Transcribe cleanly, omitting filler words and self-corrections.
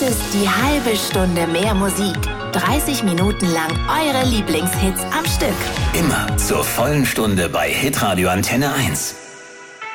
ist die halbe Stunde mehr Musik. 30 Minuten lang eure Lieblingshits am Stück. Immer zur vollen Stunde bei Hitradio Antenne 1.